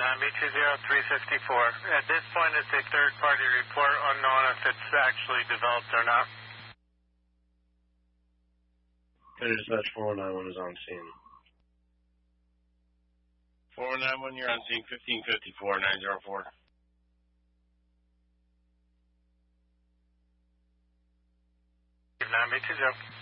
9B20-354. At this point, it's a third-party report, unknown if it's actually developed or not. Dispatch 491 is on scene. 491, you're on scene. 1554, 904. Give 9B20.